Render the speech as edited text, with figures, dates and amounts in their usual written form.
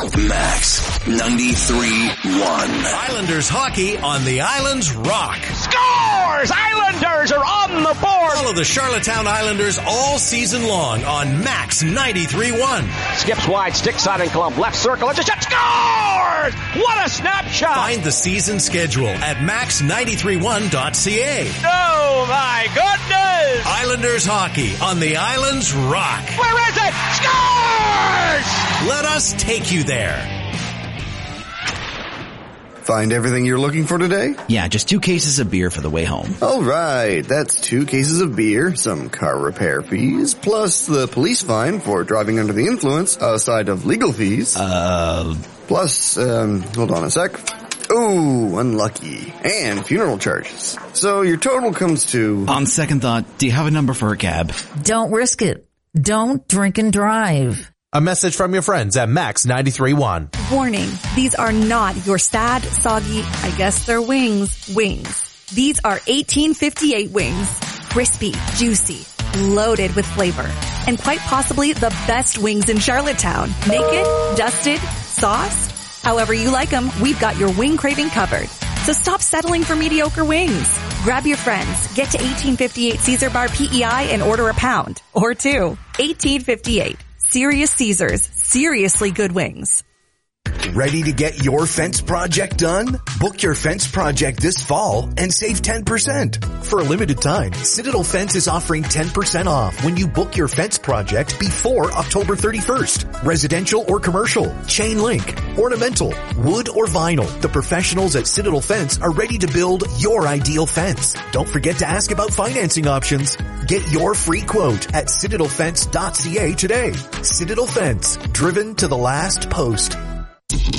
Max 93.1. Islanders hockey on the Islands rock. Scores! Islanders are on the board! Follow the Charlottetown Islanders all season long on Max 93.1. Skips wide, sticks out in clump, left circle, it's a shot, scores! What a snapshot! Find the season schedule at max931.ca. Oh my goodness! Islanders hockey on the Islands rock. Where is it? Scores! Let us take you there. Find everything you're looking for today? Yeah, just 2 cases of beer for the way home. All right, that's 2 cases of beer, some car repair fees, plus the police fine for driving under the influence, aside of legal fees. Plus, hold on a sec. Oh, unlucky. And funeral charges. So your total comes to... On second thought, do you have a number for a cab? Don't risk it. Don't drink and drive. A message from your friends at Max 93.1. Warning, these are not your sad, soggy, I guess they're wings. These are 1858 wings. Crispy, juicy, loaded with flavor, and quite possibly the best wings in Charlottetown. Naked, dusted, sauced, however you like them, we've got your wing craving covered. So stop settling for mediocre wings. Grab your friends, get to 1858 Caesar Bar PEI and order a pound or 2. 1858. Serious Caesars, seriously good wings. Ready to get your fence project done? Book your fence project this fall and save 10%. For a limited time, Citadel Fence is offering 10% off when you book your fence project before October 31st. Residential or commercial, chain link, ornamental, wood or vinyl. The professionals at Citadel Fence are ready to build your ideal fence. Don't forget to ask about financing options. Get your free quote at citadelfence.ca today. Citadel Fence, driven to the last post.